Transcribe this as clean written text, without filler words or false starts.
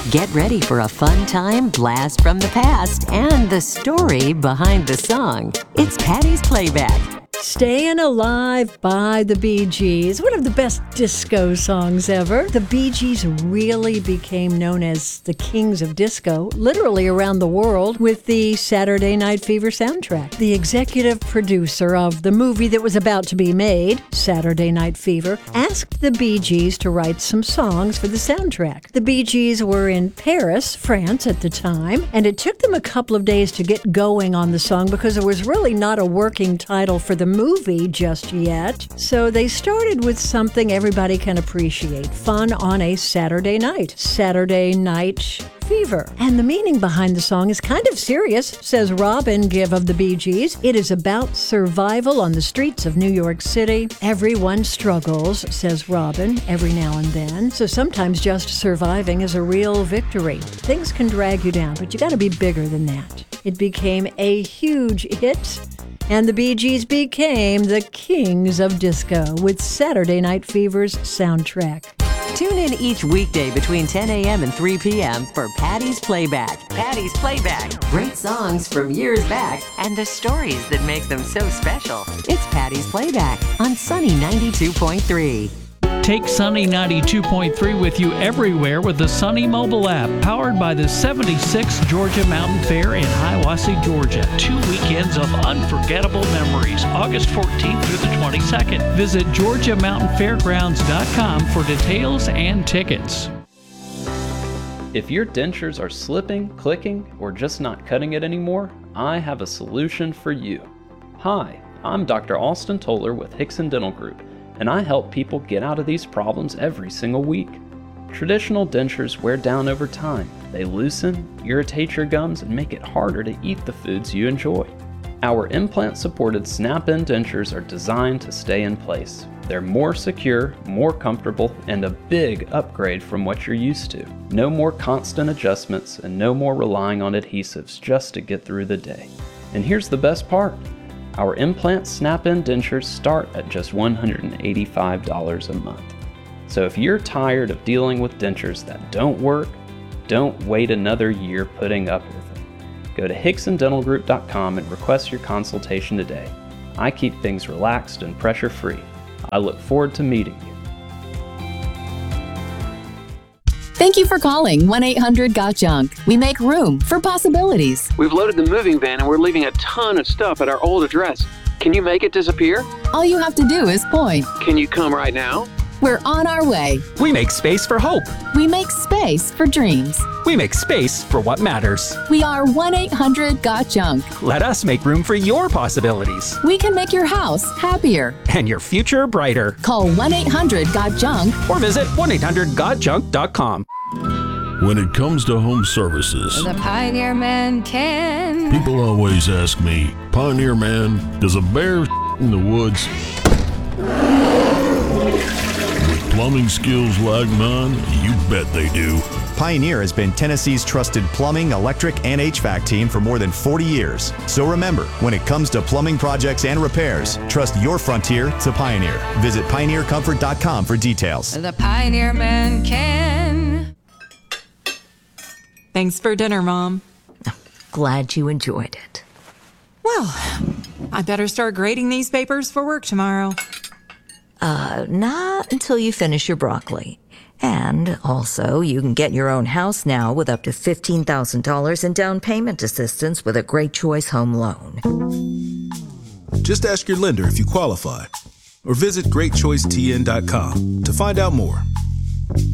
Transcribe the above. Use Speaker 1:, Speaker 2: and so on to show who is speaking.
Speaker 1: Get ready for a fun time, blast from the past, and the story behind the song. It's Patty's Playback.
Speaker 2: Staying Alive by the Bee Gees, one of the best disco songs ever. The Bee Gees really became known as the kings of disco, literally around the world, with the Saturday Night Fever soundtrack. The executive producer of the movie that was about to be made, Saturday Night Fever, asked the Bee Gees to write some songs for the soundtrack. The Bee Gees were in Paris, France at the time, and it took them a couple of days to get going on the song because there was really not a working title for the movie just yet. So they started with something everybody can appreciate. Fun on a Saturday night. Saturday Night Fever. And the meaning behind the song is kind of serious, says Robin Gibb of the Bee Gees. It is about survival on the streets of New York City. Everyone struggles, says Robin, every now and then. So sometimes just surviving is a real victory. Things can drag you down, but you got to be bigger than that. It became a huge hit, and the Bee Gees became the kings of disco with Saturday Night Fever's soundtrack.
Speaker 1: Tune in each weekday between 10 a.m. and 3 p.m. for Patty's Playback. Patty's Playback. Great songs from years back and the stories that make them so special. It's Patty's Playback on Sunny 92.3.
Speaker 3: Take Sunny 92.3 with you everywhere with the Sunny mobile app, powered by the 76th Georgia Mountain Fair in Hiawassee, Georgia. 2 weekends of unforgettable memories, August 14th through the 22nd. Visit GeorgiaMountainFairgrounds.com for details and tickets.
Speaker 4: If your dentures are slipping, clicking, or just not cutting it anymore, I have a solution for you. Hi, I'm Dr. Austin Toller with Hickson Dental Group, and I help people get out of these problems every single week. Traditional dentures wear down over time. They loosen, irritate your gums, and make it harder to eat the foods you enjoy. Our implant-supported snap-in dentures are designed to stay in place. They're more secure, more comfortable, and a big upgrade from what you're used to. No more constant adjustments and no more relying on adhesives just to get through the day. And here's the best part. Our implant snap-in dentures start at just $185 a month. So if you're tired of dealing with dentures that don't work, don't wait another year putting up with them. Go to HicksonDentalGroup.com and request your consultation today. I keep things relaxed and pressure-free. I look forward to meeting you.
Speaker 5: Thank you for calling 1-800-GOT-JUNK. We make room for possibilities.
Speaker 6: We've loaded the moving van and we're leaving a ton of stuff at our old address. Can you make it disappear?
Speaker 5: All you have to do is point.
Speaker 6: Can you come right now?
Speaker 5: We're on our way.
Speaker 7: We make space for hope.
Speaker 5: We make space for dreams.
Speaker 7: We make space for what matters.
Speaker 5: We are 1-800-GOT-JUNK.
Speaker 7: Let us make room for your possibilities.
Speaker 5: We can make your house happier.
Speaker 7: And your future brighter.
Speaker 5: Call 1-800-GOT-JUNK.
Speaker 7: Or visit 1-800-GOT-JUNK.com.
Speaker 8: When it comes to home services,
Speaker 9: the Pioneer Man can.
Speaker 8: People always ask me, Pioneer Man, does a bear in the woods? With plumbing skills like mine, you bet they do.
Speaker 10: Pioneer has been Tennessee's trusted plumbing, electric, and HVAC team for more than 40 years. So remember, when it comes to plumbing projects and repairs, trust your frontier to Pioneer. Visit pioneercomfort.com for details.
Speaker 9: The Pioneer Man can.
Speaker 11: Thanks for dinner, Mom.
Speaker 1: Glad you enjoyed it.
Speaker 11: Well, I better start grading these papers for work tomorrow.
Speaker 12: Not until you finish your broccoli. And also, you can get your own house now with up to $15,000 in down payment assistance with a Great Choice Home Loan.
Speaker 13: Just ask your lender if you qualify, or visit GreatChoiceTN.com to find out more.